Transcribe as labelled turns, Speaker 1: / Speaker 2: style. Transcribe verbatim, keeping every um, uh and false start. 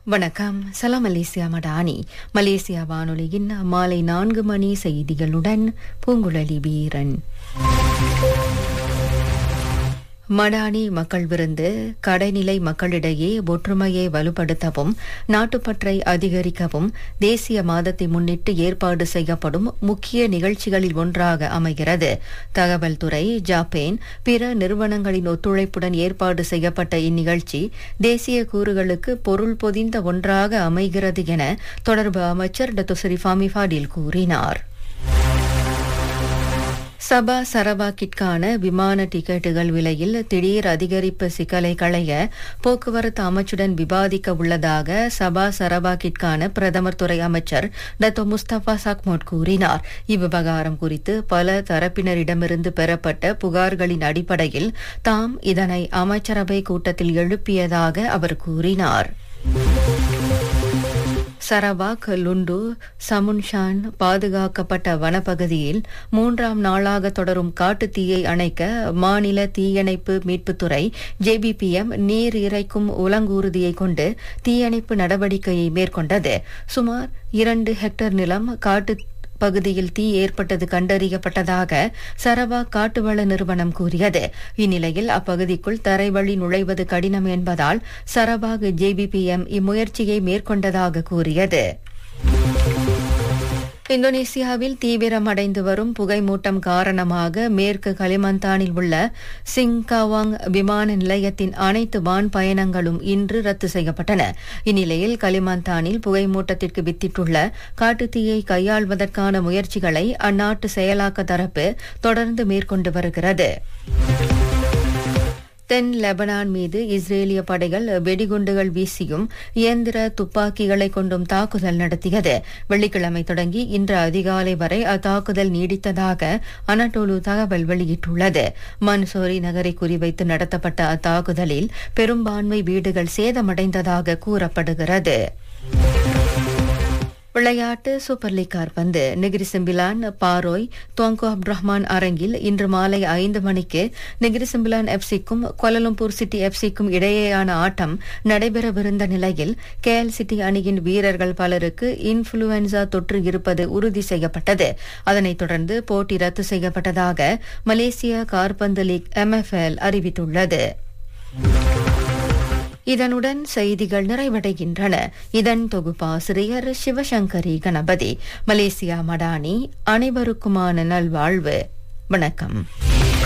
Speaker 1: வணக்கம். சலாம் Malaysia Madani. Malaysia வானொலியின் மாலை நான்கு மணி செய்திகளுடன் பூங்குழலி வீரன். மடானி மக்கள் விருந்து கடைநிலை மக்களிடையே ஒற்றுமையை வலுப்படுத்தவும் நாட்டுப்பற்றை அதிகரிக்கவும் தேசிய மாதத்தை முன்னிட்டு ஏற்பாடு செய்யப்படும் முக்கிய நிகழ்ச்சிகளில் ஒன்றாக அமைகிறது. தகவல் துறை, ஜப்பான், பிற நிறுவனங்களின் ஒத்துழைப்புடன் ஏற்பாடு செய்யப்பட்ட இந்நிகழ்ச்சி தேசிய கூறுகளுக்கு பொருள் பொதிந்த ஒன்றாக அமைகிறது என தொடர்பு அமைச்சர் டாக்டர் ஸ்ரீஃபாமி ஃபாடில் கூறினார். சபா சரவாக்கிற்கான விமான டிக்கெட்டுகள் விலையில் திடீர் அதிகரிப்பு சிக்கலை களைய போக்குவரத்து அமைச்சுடன் விவாதிக்க உள்ளதாக சபா சரவாக்கிற்கான பிரதமர் துறை அமைச்சர் டாக்டர் முஸ்தபா சக்மோட் கூறினார். இவ்விவகாரம் குறித்து பல தரப்பினரிடமிருந்து பெறப்பட்ட புகார்களின் அடிப்படையில் தாம் இதனை அமைச்சரவை கூட்டத்தில் எழுப்பியதாக அவர் கூறினார். சரவாக், லுண்டு, சமுன்ஷான் பாதுகாக்கப்பட்ட வனப்பகுதியில் மூன்றாம் நாளாக தொடரும் காட்டுத் தீயை அணைக்க மாநில தீயணைப்பு மீட்புத்துறை ஜேபிபிஎம் நீர் இறைக்கும் உலங்கூர்தியை கொண்டு தீயணைப்பு நடவடிக்கையை மேற்கொண்டது. சுமார் இரண்டு ஹெக்டேர் நிலம் காட்டு பகுதியில் தீ ஏற்பட்டது கண்டறியப்பட்டதாக சரவாக் காட்டுவள நிறுவனம் கூறியது. இந்நிலையில் அப்பகுதிக்குள் தரைவழி நுழைவது கடினம் என்பதால் சரவாக் ஜேபிபிஎம் இம்முயற்சியை மேற்கொண்டதாக கூறியது. இந்தோனேசியாவில் தீவிரமடைந்து வரும் புகைமூட்டம் காரணமாக மேற்கு கலிமந்தானில் உள்ள சிங்காவாங் விமான நிலையத்தின் அனைத்து வான் பயணங்களும் இன்று ரத்து செய்யப்பட்டன. இந்நிலையில் கலிமந்தானில் புகைமூட்டத்திற்கு வித்திட்டுள்ள காட்டுத்தீயை கையாள்வதற்கான முயற்சிகளை அந்நாட்டு செயலாக்க தரப்பு தொடர்ந்து மேற்கொண்டு வருகிறது. தென் லெபனான் மீது இஸ்ரேலிய படைகள் வெடிகுண்டுகள் வீசியும் இயந்திர துப்பாக்கிகளை கொண்டும் தாக்குதல் நடத்தியது. வெள்ளிக்கிழமை தொடங்கி இன்று அதிகாலை வரை அத்தாக்குதல் நீடித்ததாக அனடோலு தகவல் வெளியிட்டுள்ளது. மன்சோரி நகரை குறிவைத்து நடத்தப்பட்ட அத்தாக்குதலில் பெரும்பான்மை வீடுகள் சேதமடைந்ததாக கூறப்படுகிறது. விளையாட்டு. சூப்பர் லீக் கால்பந்து. நெகிரி சிம்பிலான் பாரோய் துவங்கோ அப்துரஹ்மான் அரங்கில் இன்று மாலை ஐந்து மணிக்கு நெகிரி சிம்பிலான் எஃப்சிக்கும் கோலாலம்பூர் சிட்டி எஃப்சிக்கும் இடையேயான ஆட்டம் நடைபெறவிருந்த நிலையில் கேஎல் சிட்டி அணியின் வீரர்கள் பலருக்கு இன்ஃபுளுவன்சா தொற்று இருப்பது உறுதி செய்யப்பட்டது. அதனைத் தொடர்ந்து போட்டி ரத்து செய்யப்பட்டதாக மலேசிய கால்பந்து லீக் எம்எஃப்எல் அறிவித்துள்ளது. இதனுடன் செய்திகள் நிறைவடைகின்றன. இதன் தொகுப்பாசிரியர் சிவசங்கரி கணபதி. மலேசியா மடானி. அனைவருக்குமான நல்வாழ்வு. வணக்கம்.